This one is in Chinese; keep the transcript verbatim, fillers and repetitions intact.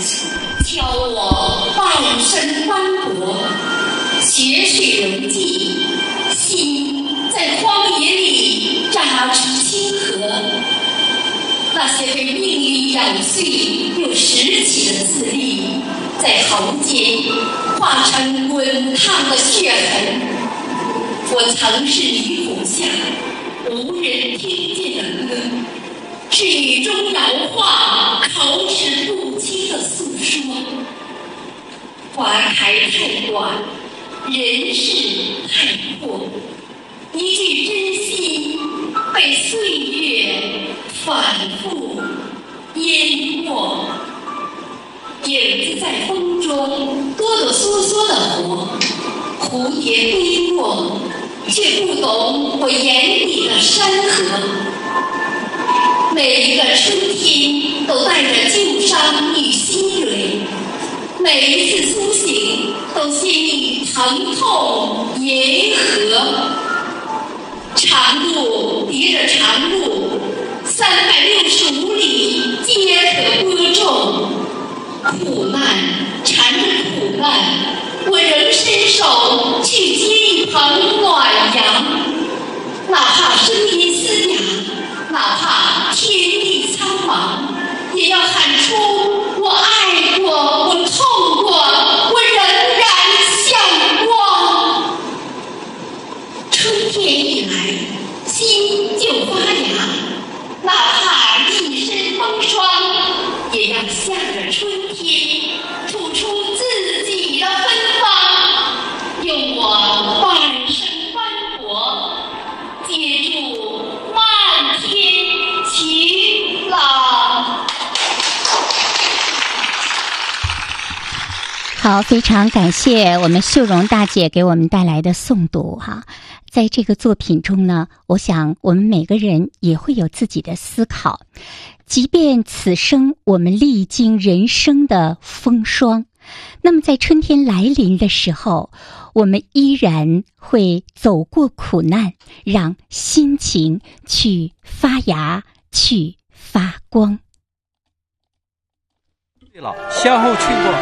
教我半生斑驳，血水溶迹，心在荒野里扎出清河。那些被命运咬碎又拾起的字粒，在头间化成滚烫的血痕。我曾是泥土下无人听见的歌，是雨中摇晃口齿不清的诉说。花开太短，人世太过，一句真心被岁月反复淹没。影子在风中哆哆嗦嗦地活，蝴蝶飞过，却不懂我眼里的山河。每一个春天都带着旧伤与新蕊，每一次苏醒都经历疼痛银河。长路叠着长路，三百六十五里皆可播种。苦难缠着苦难，我仍伸手去接一捧暖阳。哪怕声音嘶哑，哪怕天地苍茫，也要喊出我爱过，我痛过，我仍然向光。春天一来，心就发芽，哪怕一身风霜，也要向着春天吐出自己的芬芳，用我半生斑驳接住漫天晴朗。 好，非常感谢我们秀荣大姐给我们带来的诵读哈。在这个作品中呢，我想我们每个人也会有自己的思考。即便此生我们历经人生的风霜，那么在春天来临的时候，我们依然会走过苦难，让心情去发芽，去发光。 对了，先后去过